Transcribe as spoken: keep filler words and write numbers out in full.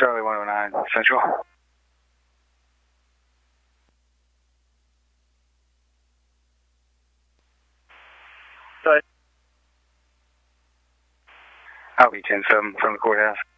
Charlie one oh nine, Central. I'll be ten seven from the courthouse.